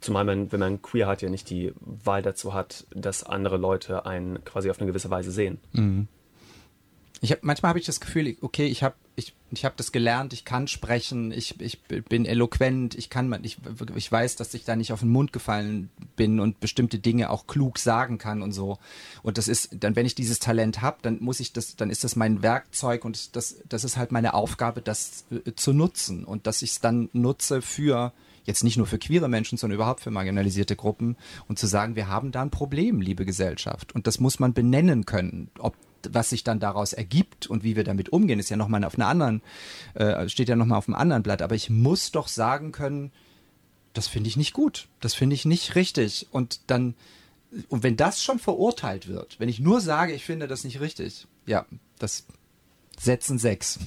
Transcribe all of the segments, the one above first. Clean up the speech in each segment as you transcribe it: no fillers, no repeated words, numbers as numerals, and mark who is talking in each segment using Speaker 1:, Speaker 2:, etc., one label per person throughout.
Speaker 1: Zumal wenn man Queerheit ja nicht die Wahl dazu hat, dass andere Leute einen quasi auf eine gewisse Weise sehen.
Speaker 2: Mhm. Manchmal habe ich das Gefühl, okay, ich hab das gelernt, ich kann sprechen, ich bin eloquent, ich weiß, dass ich da nicht auf den Mund gefallen bin und bestimmte Dinge auch klug sagen kann und so. Und das ist dann, wenn ich dieses Talent habe, dann ist das mein Werkzeug und das ist halt meine Aufgabe, das zu nutzen und dass ich es dann nutze für jetzt nicht nur für queere Menschen, sondern überhaupt für marginalisierte Gruppen und zu sagen, wir haben da ein Problem, liebe Gesellschaft. Und das muss man benennen können. Was sich dann daraus ergibt und wie wir damit umgehen, ist ja nochmal steht ja nochmal auf einem anderen Blatt. Aber ich muss doch sagen können, das finde ich nicht gut. Das finde ich nicht richtig. Und wenn das schon verurteilt wird, wenn ich nur sage, ich finde das nicht richtig, ja, das setzen 6.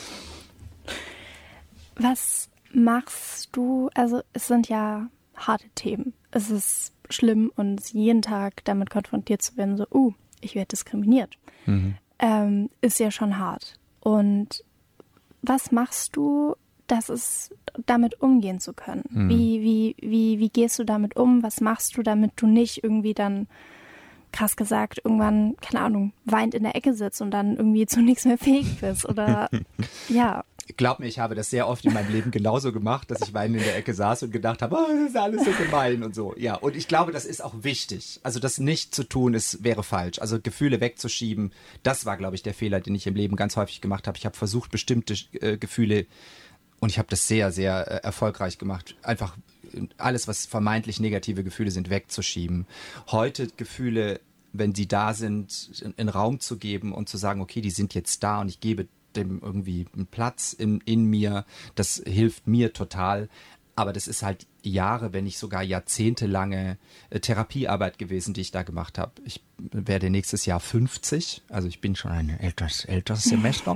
Speaker 3: Was machst du? Also es sind ja harte Themen. Es ist schlimm, uns jeden Tag damit konfrontiert zu werden, so, ich werde diskriminiert. Mhm. Ist ja schon hart. Und was machst du, damit umgehen zu können? Mhm. Wie gehst du damit um? Was machst du, damit du nicht irgendwie dann, krass gesagt, irgendwann, keine Ahnung, weint in der Ecke sitzt und dann irgendwie zu nichts mehr fähig bist? Oder, ja.
Speaker 2: Glaub mir, ich habe das sehr oft in meinem Leben genauso gemacht, dass ich weinend in der Ecke saß und gedacht habe, das ist alles so gemein und so. Ja, und ich glaube, das ist auch wichtig. Also das nicht zu tun, wäre falsch. Also Gefühle wegzuschieben, das war, glaube ich, der Fehler, den ich im Leben ganz häufig gemacht habe. Ich habe versucht, bestimmte Gefühle, und ich habe das sehr, sehr erfolgreich gemacht, einfach alles, was vermeintlich negative Gefühle sind, wegzuschieben. Heute Gefühle, wenn sie da sind, in Raum zu geben und zu sagen, okay, die sind jetzt da und ich gebe dem irgendwie einen Platz in mir, das hilft mir total, aber das ist halt Jahre, wenn nicht sogar jahrzehntelange Therapiearbeit gewesen, die ich da gemacht habe. Ich werde nächstes Jahr 50, also ich bin schon ein etwas älteres Semester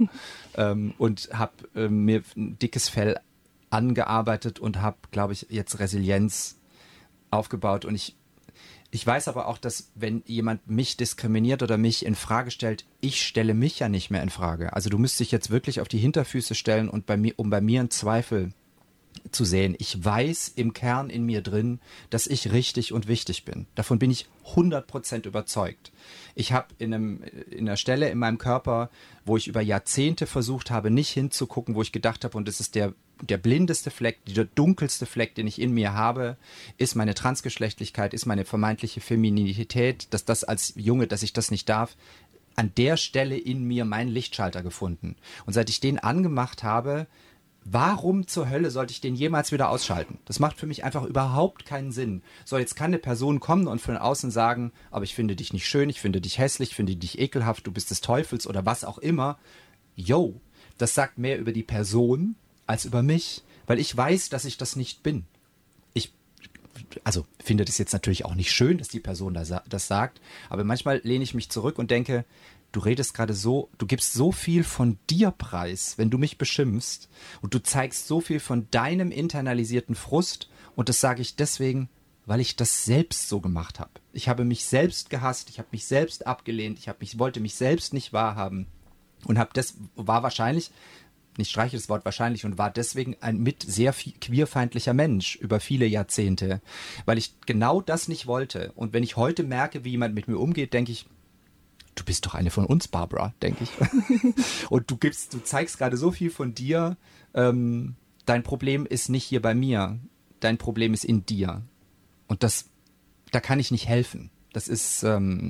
Speaker 2: und habe mir ein dickes Fell angearbeitet und habe, glaube ich, jetzt Resilienz aufgebaut und ich weiß aber auch, dass wenn jemand mich diskriminiert oder mich in Frage stellt, ich stelle mich ja nicht mehr in Frage. Also du müsstest dich jetzt wirklich auf die Hinterfüße stellen und um bei mir einen Zweifel zu sehen. Ich weiß im Kern in mir drin, dass ich richtig und wichtig bin. Davon bin ich 100% überzeugt. Ich habe in einer Stelle in meinem Körper, wo ich über Jahrzehnte versucht habe, nicht hinzugucken, wo ich gedacht habe, und das ist der blindeste Fleck, der dunkelste Fleck, den ich in mir habe, ist meine Transgeschlechtlichkeit, ist meine vermeintliche Femininität, dass das als Junge, dass ich das nicht darf, an der Stelle in mir meinen Lichtschalter gefunden. Und seit ich den angemacht habe, warum zur Hölle sollte ich den jemals wieder ausschalten? Das macht für mich einfach überhaupt keinen Sinn. So, jetzt kann eine Person kommen und von außen sagen, aber ich finde dich nicht schön, ich finde dich hässlich, ich finde dich ekelhaft, du bist des Teufels oder was auch immer. Yo, das sagt mehr über die Person als über mich, weil ich weiß, dass ich das nicht bin. Ich finde das jetzt natürlich auch nicht schön, dass die Person das sagt, aber manchmal lehne ich mich zurück und denke, du redest gerade so, du gibst so viel von dir preis, wenn du mich beschimpfst und du zeigst so viel von deinem internalisierten Frust und das sage ich deswegen, weil ich das selbst so gemacht habe. Ich habe mich selbst gehasst, ich habe mich selbst abgelehnt, wollte mich selbst nicht wahrhaben und war wahrscheinlich, ich streiche das Wort wahrscheinlich, und war deswegen ein sehr queerfeindlicher Mensch über viele Jahrzehnte, weil ich genau das nicht wollte. Und wenn ich heute merke, wie jemand mit mir umgeht, denke ich, du bist doch eine von uns, Barbara, denke ich. Und du zeigst gerade so viel von dir. Dein Problem ist nicht hier bei mir. Dein Problem ist in dir. Und da kann ich nicht helfen. Das ist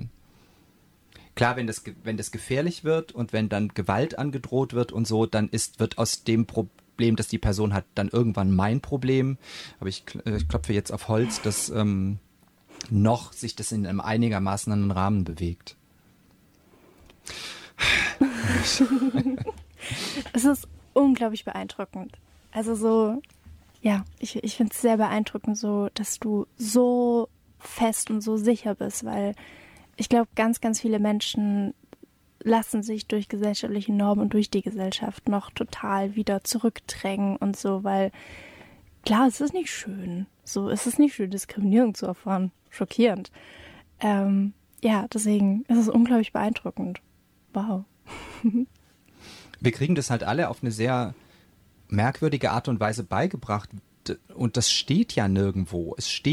Speaker 2: klar, wenn das gefährlich wird und wenn dann Gewalt angedroht wird und so, dann wird aus dem Problem, das die Person hat, dann irgendwann mein Problem. Aber ich klopfe jetzt auf Holz, dass noch sich das in einem einigermaßen einen Rahmen bewegt.
Speaker 3: Es ist unglaublich beeindruckend. Also so, ja, ich finde es sehr beeindruckend, so, dass du so fest und so sicher bist, weil ich glaube, ganz, ganz viele Menschen lassen sich durch gesellschaftliche Normen und durch die Gesellschaft noch total wieder zurückdrängen und so, weil klar, es ist nicht schön. So, es ist nicht schön, Diskriminierung zu erfahren. Schockierend. Ja, deswegen ist es unglaublich beeindruckend. Wow.
Speaker 2: Wir kriegen das halt alle auf eine sehr merkwürdige Art und Weise beigebracht. Und das steht ja nirgendwo. Es steht